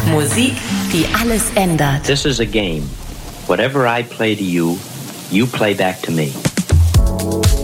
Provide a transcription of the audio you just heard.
Musik, die alles ändert. This is a game. Whatever I play to you, you play back to me.